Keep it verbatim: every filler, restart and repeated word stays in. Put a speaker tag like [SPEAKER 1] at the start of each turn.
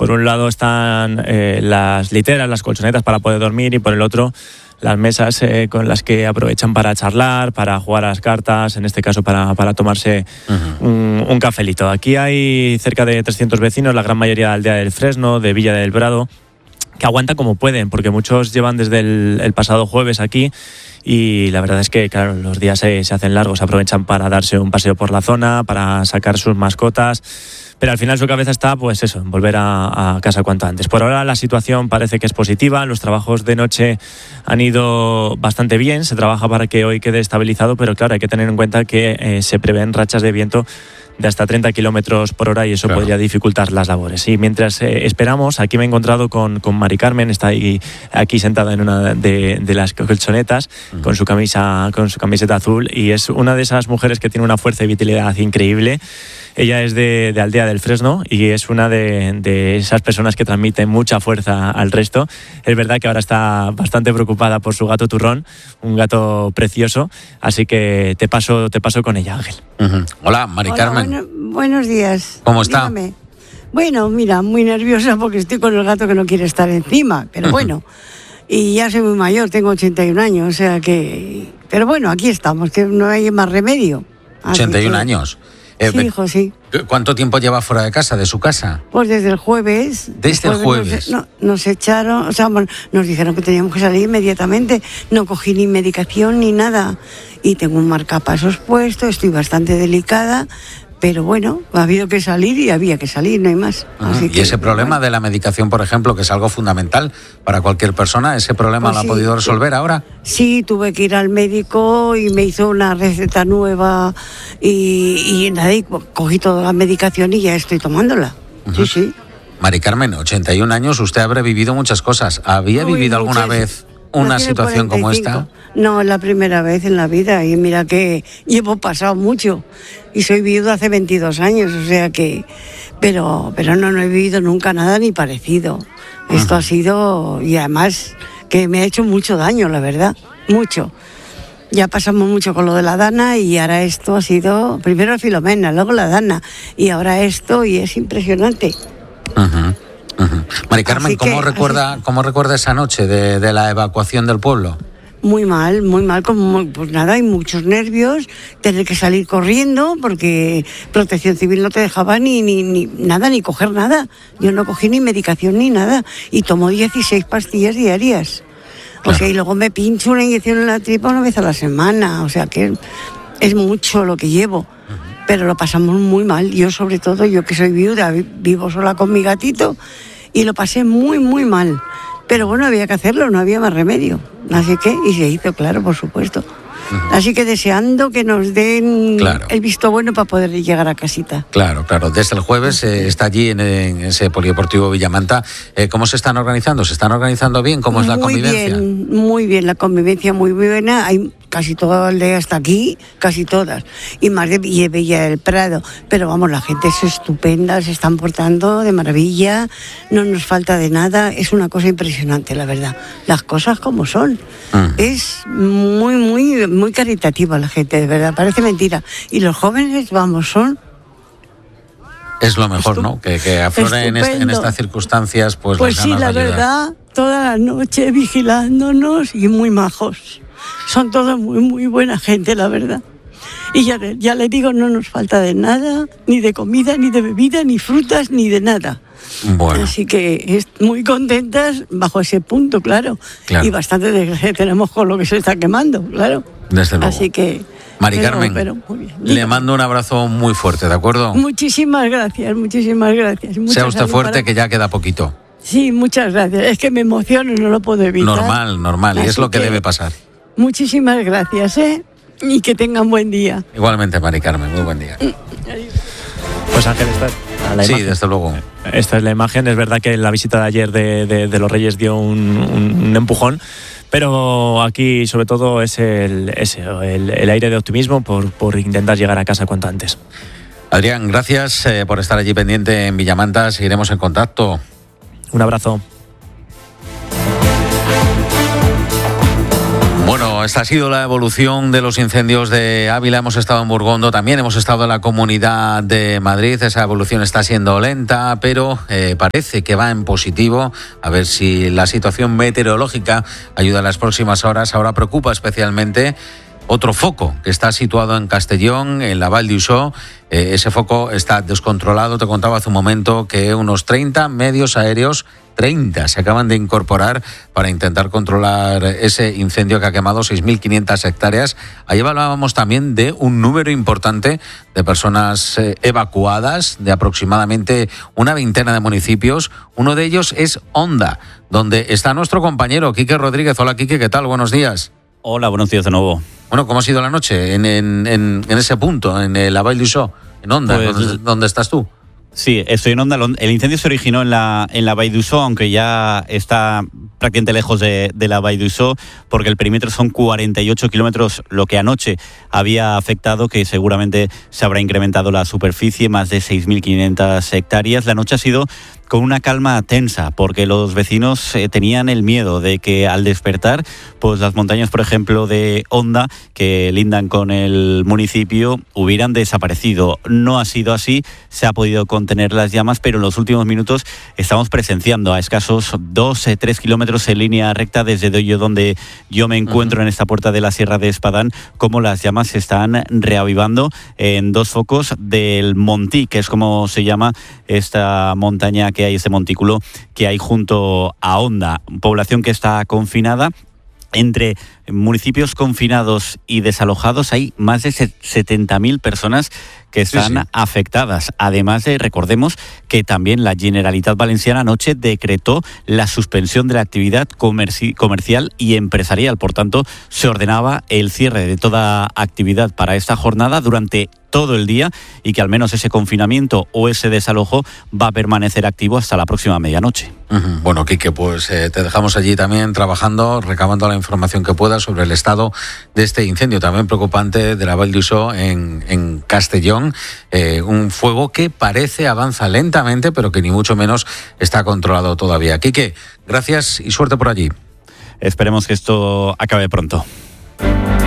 [SPEAKER 1] Por un lado están eh, las literas, las colchonetas para poder dormir, y por el otro las mesas eh, con las que aprovechan para charlar, para jugar a las cartas, en este caso para, para tomarse uh-huh. un, un cafelito. Aquí hay cerca de trescientos vecinos, la gran mayoría de Aldea del Fresno, de Villa del Brado, que aguantan como pueden, porque muchos llevan desde el, el pasado jueves aquí, y la verdad es que, claro, los días se, se hacen largos, aprovechan para darse un paseo por la zona, para sacar sus mascotas, pero al final su cabeza está, pues eso, en volver a, a casa cuanto antes. Por ahora la situación parece que es positiva, los trabajos de noche han ido bastante bien, se trabaja para que hoy quede estabilizado, pero claro, hay que tener en cuenta que eh, se prevén rachas de viento de hasta treinta kilómetros por hora, y eso claro. podría dificultar las labores. Y mientras eh, esperamos, aquí me he encontrado con, con Mari Carmen, está ahí, aquí sentada en una de, de las colchonetas, uh-huh. con su camisa, con su camiseta azul, y es una de esas mujeres que tiene una fuerza y vitalidad increíble. Ella es de, de Aldea del Fresno y es una de, de esas personas que transmiten mucha fuerza al resto. Es verdad que ahora está bastante preocupada por su gato Turrón, un gato precioso, así que te paso, te paso con ella, Ángel.
[SPEAKER 2] Uh-huh. Hola, Mari
[SPEAKER 3] Hola,
[SPEAKER 2] Carmen.
[SPEAKER 3] Bueno, buenos días.
[SPEAKER 2] ¿Cómo está?
[SPEAKER 3] Dígame. Bueno, mira, muy nerviosa porque estoy con el gato que no quiere estar encima, pero uh-huh. bueno, y ya soy muy mayor, tengo ochenta y un años, o sea que... Pero bueno, aquí estamos, que no hay más remedio.
[SPEAKER 2] ochenta y un años.
[SPEAKER 3] Eh, sí, hijo, sí.
[SPEAKER 2] ¿Cuánto tiempo lleva fuera de casa, de su casa?
[SPEAKER 3] Pues desde el jueves.
[SPEAKER 2] ¿Desde el jueves?
[SPEAKER 3] Nos, no, nos echaron, o sea, nos dijeron que teníamos que salir inmediatamente. No cogí ni medicación ni nada. Y tengo un marcapasos puesto, estoy bastante delicada. Pero bueno, ha habido que salir y había que salir, no hay más.
[SPEAKER 2] Uh-huh.
[SPEAKER 3] Así
[SPEAKER 2] y
[SPEAKER 3] que,
[SPEAKER 2] ese problema bueno. de la medicación, por ejemplo, que es algo fundamental para cualquier persona, ¿ese problema pues lo sí, ha podido resolver ahora?
[SPEAKER 3] Sí, tuve que ir al médico y me hizo una receta nueva y, y nada, y cogí toda la medicación y ya estoy tomándola. Uh-huh. Sí, sí.
[SPEAKER 2] Mari Carmen, ochenta y un años, usted habrá vivido muchas cosas. ¿Había Uy, vivido alguna muchas... vez una situación como esta?
[SPEAKER 3] No, es la primera vez en la vida, y mira que llevo pasado mucho y soy viuda hace veintidós años, o sea que pero pero no no he vivido nunca nada ni parecido. Uh-huh. Esto ha sido, y además que me ha hecho mucho daño, la verdad, mucho. Ya pasamos mucho con lo de la Dana y ahora esto ha sido primero Filomena, luego la Dana y ahora esto, y es impresionante.
[SPEAKER 2] Uh-huh. Uh-huh. Mari Carmen, ¿cómo que, recuerda así... cómo recuerda esa noche de, de la evacuación del pueblo?
[SPEAKER 3] Muy mal, muy mal, como pues nada, hay muchos nervios, tener que salir corriendo porque Protección Civil no te dejaba ni, ni, ni nada, ni coger nada. Yo no cogí ni medicación ni nada y tomo dieciséis pastillas diarias. Claro. O sea, y luego me pincho una inyección en la tripa una vez a la semana, o sea que es mucho lo que llevo. Uh-huh. Pero lo pasamos muy mal, yo sobre todo, yo que soy viuda, vivo sola con mi gatito y lo pasé muy, muy mal. Pero bueno, había que hacerlo, no había más remedio. Así que, y se hizo, claro, por supuesto. Uh-huh. Así que deseando que nos den claro. el visto bueno para poder llegar a casita.
[SPEAKER 2] Claro, claro. Desde el jueves eh, está allí en, en ese polideportivo Villamanta. Eh, ¿Cómo se están organizando? ¿Se están organizando bien? ¿Cómo es la
[SPEAKER 3] muy
[SPEAKER 2] convivencia?
[SPEAKER 3] Muy bien, muy bien. La convivencia muy buena. Hay casi toda la aldea hasta aquí, casi todas. Y más de Villa del Prado. Pero vamos, la gente es estupenda, se están portando de maravilla. No nos falta de nada. Es una cosa impresionante, la verdad. Las cosas como son. Uh-huh. Es muy, muy, muy caritativa la gente, de verdad. Parece mentira. Y los jóvenes, vamos, son...
[SPEAKER 2] Es lo mejor, Estup- ¿no? Que, que aflore en, este, en estas circunstancias, pues,
[SPEAKER 3] pues
[SPEAKER 2] las
[SPEAKER 3] sí,
[SPEAKER 2] ganas
[SPEAKER 3] la
[SPEAKER 2] de ayudar.
[SPEAKER 3] verdad, toda la noche vigilándonos y muy majos. Son todos muy, muy buena gente, la verdad. Y ya, ya le digo, no nos falta de nada, ni de comida, ni de bebida, ni frutas, ni de nada.
[SPEAKER 2] Bueno.
[SPEAKER 3] Así que es muy contentas bajo ese punto, claro.
[SPEAKER 2] claro.
[SPEAKER 3] Y bastante de, tenemos con lo que se está quemando, claro.
[SPEAKER 2] Desde luego.
[SPEAKER 3] Así que...
[SPEAKER 2] Mari
[SPEAKER 3] pero,
[SPEAKER 2] Carmen,
[SPEAKER 3] pero muy bien.
[SPEAKER 2] le mando un abrazo muy fuerte, ¿de acuerdo?
[SPEAKER 3] Muchísimas gracias, muchísimas gracias. Muchas
[SPEAKER 2] sea usted fuerte, para...
[SPEAKER 3] que
[SPEAKER 2] ya queda poquito.
[SPEAKER 3] Sí, muchas gracias. Es que me emociono, no lo puedo evitar.
[SPEAKER 2] Normal, normal, Así y es lo que, que debe pasar.
[SPEAKER 3] Muchísimas gracias, ¿eh? Y que tengan buen día.
[SPEAKER 2] Igualmente, Mari Carmen, muy buen día.
[SPEAKER 1] Pues Ángel, esta es la
[SPEAKER 2] sí,
[SPEAKER 1] imagen.
[SPEAKER 2] Desde luego.
[SPEAKER 1] Esta es la imagen. Es verdad que la visita de ayer de, de, de los Reyes dio un, un, un empujón, pero aquí sobre todo es el, ese, el, el aire de optimismo por, por intentar llegar a casa cuanto antes.
[SPEAKER 2] Adrián, gracias eh, por estar allí pendiente en Villamanta. Seguiremos en contacto.
[SPEAKER 1] Un abrazo.
[SPEAKER 2] Bueno, Bueno, esta ha sido la evolución de los incendios de Ávila. Hemos estado en Burgondo, también hemos estado en la Comunidad de Madrid. Esa evolución está siendo lenta, pero eh, parece que va en positivo. A ver si la situación meteorológica ayuda en las próximas horas. Ahora preocupa especialmente otro foco que está situado en Castellón, en la Vall d'Uixó. Eh, ese foco está descontrolado. Te contaba hace un momento que unos treinta medios aéreos, treinta, se acaban de incorporar para intentar controlar ese incendio que ha quemado seis mil quinientas hectáreas. Ahí hablábamos también de un número importante de personas eh, evacuadas, de aproximadamente una veintena de municipios. Uno de ellos es Onda, donde está nuestro compañero Quique Rodríguez. Hola, Quique, ¿qué tal? Buenos días.
[SPEAKER 4] Hola, buenos días de nuevo.
[SPEAKER 2] Bueno, ¿cómo ha sido la noche en, en, en, en ese punto, en la Vall d'Uixó, en Onda, pues, ¿dónde, dónde estás tú?
[SPEAKER 4] Sí, estoy en Onda. El incendio se originó en la, en la Vall d'Uixó, aunque ya está prácticamente lejos de, de la Vall d'Uixó, porque el perímetro son cuarenta y ocho kilómetros, lo que anoche había afectado, que seguramente se habrá incrementado la superficie, más de seis mil quinientas hectáreas. La noche ha sido con una calma tensa, porque los vecinos eh, tenían el miedo de que al despertar, pues las montañas, por ejemplo, de Onda, que lindan con el municipio, hubieran desaparecido. No ha sido así, se ha podido contener las llamas, pero en los últimos minutos estamos presenciando a escasos dos, tres kilómetros en línea recta desde Doyo, donde yo me encuentro, uh-huh. en esta puerta de la Sierra de Espadán, como las llamas se están reavivando en dos focos del Montí, que es como se llama esta montaña que hay, este montículo que hay junto a Onda, población que está confinada. Entre municipios confinados y desalojados hay más de setenta mil personas que están sí, sí. afectadas. Además de, recordemos, que también la Generalitat Valenciana anoche decretó la suspensión de la actividad comerci- comercial y empresarial. Por tanto, se ordenaba el cierre de toda actividad para esta jornada durante todo el día y que al menos ese confinamiento o ese desalojo va a permanecer activo hasta la próxima medianoche.
[SPEAKER 2] Uh-huh. Bueno, Quique, pues eh, te dejamos allí también trabajando, recabando la información que puedas sobre el estado de este incendio también preocupante de la Vall d'Uixó en, en Castellón. Eh, un fuego que parece avanza lentamente, pero que ni mucho menos está controlado todavía. Quique, gracias y suerte por allí.
[SPEAKER 4] Esperemos que esto acabe pronto.